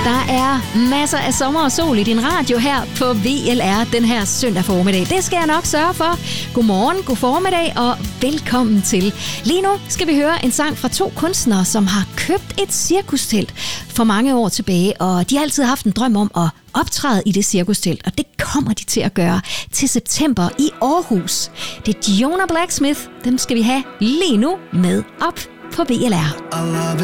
Der er masser af sommer og sol i din radio her på VLR den her søndag formiddag. Det skal jeg nok sørge for. Godmorgen, god formiddag og velkommen til. Lige nu skal vi høre en sang fra 2 kunstnere, som har købt et cirkustelt for mange år tilbage, og de har altid haft en drøm om at optræde i det cirkustelt, og det kommer de til at gøre til september i Aarhus. Det er Jonah Blacksmith, dem skal vi have lige nu med op på VLR.